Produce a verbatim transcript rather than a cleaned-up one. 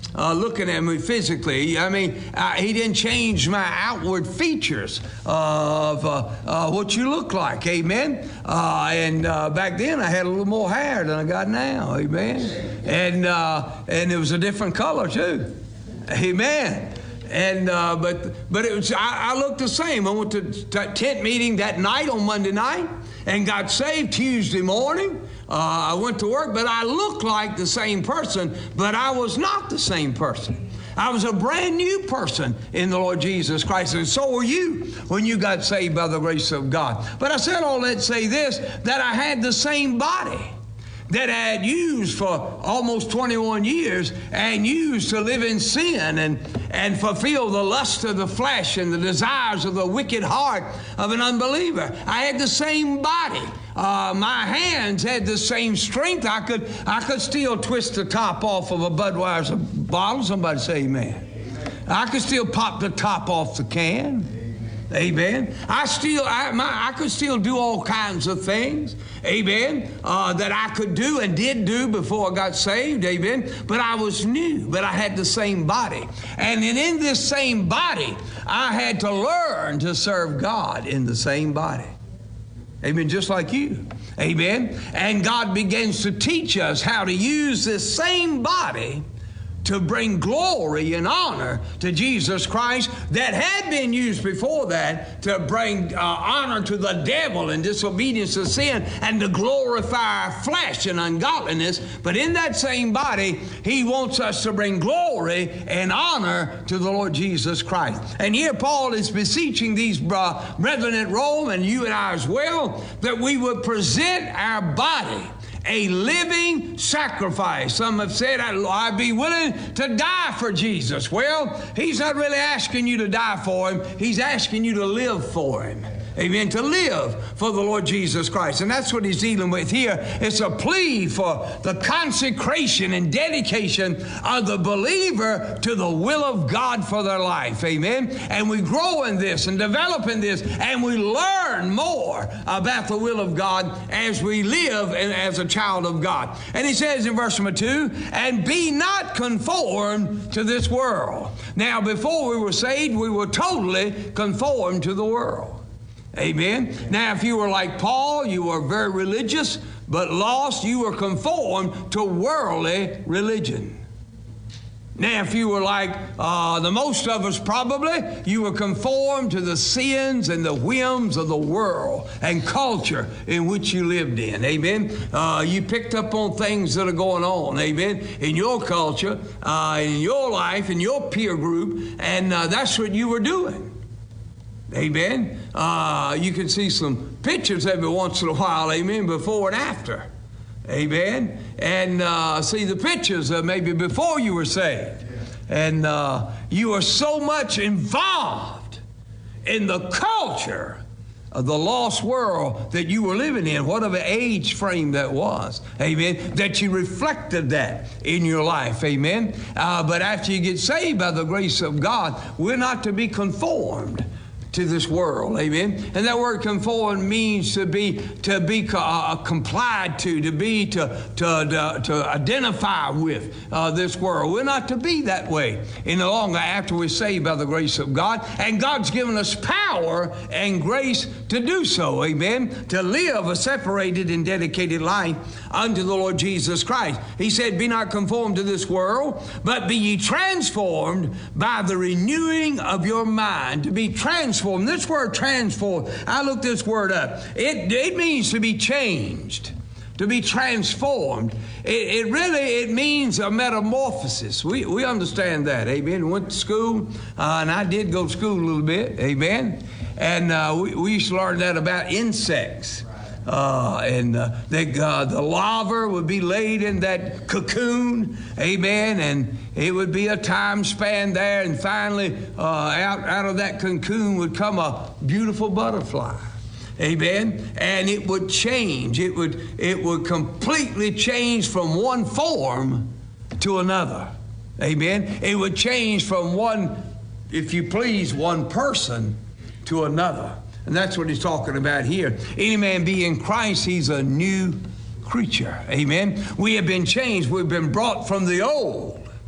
uh, looking at me physically. I mean, uh, he didn't change my outward features of uh, uh, what you look like. Amen. Uh, and uh, back then I had a little more hair than I got now. Amen. And uh, and it was a different color too. Amen. And uh, but but it was I, I looked the same. I went to t- tent meeting that night on Monday night and got saved Tuesday morning. Uh, I went to work, but I looked like the same person, but I was not the same person. I was a brand new person in the Lord Jesus Christ, and so were you when you got saved by the grace of God. But I said all that to say this, that I had the same body that I had used for almost twenty-one years and used to live in sin and, and fulfill the lust of the flesh and the desires of the wicked heart of an unbeliever. I had the same body. Uh, my hands had the same strength. I could I could still twist the top off of a Budweiser bottle. Somebody say amen. Amen. I could still pop the top off the can. Amen. Amen. I still I, my, I could still do all kinds of things. Amen. Uh, that I could do and did do before I got saved. Amen. But I was new, but I had the same body. And in, in this same body, I had to learn to serve God in the same body. Amen, just like you. Amen. And God begins to teach us how to use this same body to bring glory and honor to Jesus Christ that had been used before that to bring uh, honor to the devil and disobedience to sin and to glorify our flesh and ungodliness. But in that same body, he wants us to bring glory and honor to the Lord Jesus Christ. And here Paul is beseeching these uh, brethren at Rome, and you and I as well, that we would present our body a living sacrifice. Some have said, I'd be willing to die for Jesus. Well, he's not really asking you to die for him. He's asking you to live for him. Amen. To live for the Lord Jesus Christ. And that's what he's dealing with here. It's a plea for the consecration and dedication of the believer to the will of God for their life. Amen. And we grow in this and develop in this, and we learn more about the will of God as we live as a child of God. And he says in verse number two, and be not conformed to this world. Now, before we were saved, we were totally conformed to the world. Amen. Now, if you were like Paul, you were very religious, but lost, you were conformed to worldly religion. Now, if you were like uh, the most of us probably, you were conformed to the sins and the whims of the world and culture in which you lived in. Amen. Uh, you picked up on things that are going on. Amen. In your culture, uh, in your life, in your peer group, and uh, that's what you were doing. Amen. Uh, you can see some pictures every once in a while, amen, before and after. Amen. And uh, see the pictures of maybe before you were saved. And uh, you are so much involved in the culture of the lost world that you were living in, whatever age frame that was, amen, that you reflected that in your life, amen. Uh, but after you get saved by the grace of God, we're not to be conformed to this world, amen. And that word conform means to be to be uh, complied to, to be to to to, to identify with uh, this world. We're not to be that way any longer after we're saved by the grace of God, and God's given us power and grace to do so, amen. To live a separated and dedicated life unto the Lord Jesus Christ. He said, "Be not conformed to this world, but be ye transformed by the renewing of your mind." To be transformed. This word transformed, I looked this word up. It, it means to be changed, to be transformed. It, it really, it means a metamorphosis. We, we understand that, amen. Went to school, uh, and I did go to school a little bit, amen. And uh, we, we used to learn that about insects. Uh, and uh, the, uh, the larva would be laid in that cocoon, amen, and it would be a time span there, and finally uh, out, out of that cocoon would come a beautiful butterfly, amen, and it would change. It would, it would completely change from one form to another, amen. It would change from one, if you please, one person to another. And that's what he's talking about here. Any man be in Christ, he's a new creature. Amen. We have been changed. We've been brought from the old